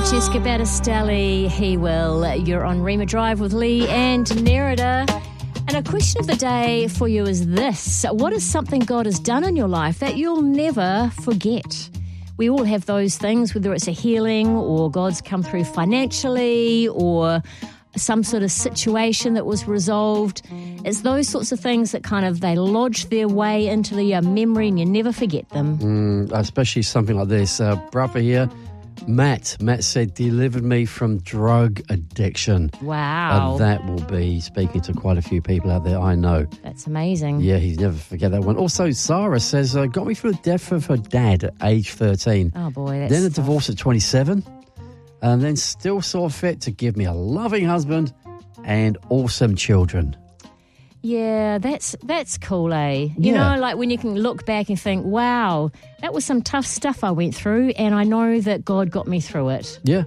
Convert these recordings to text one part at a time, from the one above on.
Francesca Battistelli, He Will. You're on Rima Drive with Lee and Nerida. And a question of the day for you is this. What is something God has done in your life that you'll never forget? We all have those things, whether it's a healing or God's come through financially or some sort of situation that was resolved. It's those sorts of things that kind of, they lodge their way into your memory and you never forget them. Especially something like this. Brother here, Matt said, delivered me from drug addiction. Wow. That will be speaking to quite a few people out there, I know. That's amazing. Yeah, he'd never forget that one. Also, Sarah says, got me through the death of her dad at age 13. Oh, boy, that's Then a tough. divorce at 27. And then still saw fit to give me a loving husband and awesome children. Yeah, that's cool, eh? You know, like when you can look back and think, wow, that was some tough stuff I went through, and I know that God got me through it. Yeah.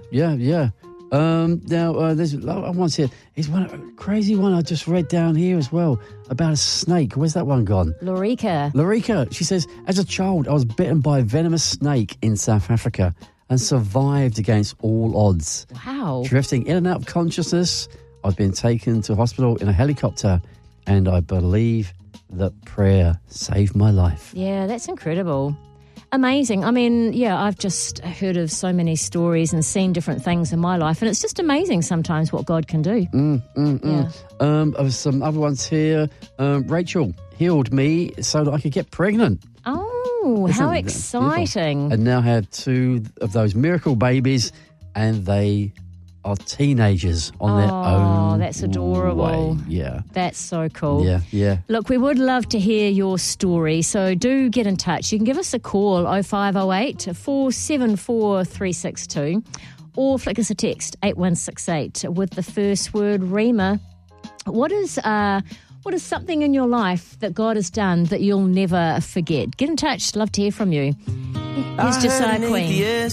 Now, there's one here. Here's one crazy one I just read down here as well about a snake. Where's that one gone? Lorica, she says, as a child, I was bitten by a venomous snake in South Africa and survived against all odds. Wow. Drifting in and out of consciousness, I've been taken to hospital in a helicopter, and I believe that prayer saved my life. Yeah, that's incredible. Amazing. I mean, yeah, I've just heard of so many stories and seen different things in my life, and it's just amazing sometimes what God can do. Yeah. Some other ones here. Rachel healed me so that I could get pregnant. Oh, how exciting. And now have 2 of those miracle babies, and they are teenagers on their own. Oh, that's adorable. Way. Yeah. That's so cool. Yeah. Look, we would love to hear your story, so do get in touch. You can give us a call, 0508 474 362, or flick us a text, 8168, with the first word Rima. What is something in your life that God has done that you'll never forget? Get in touch. Love to hear from you. Here's Josiah Queen.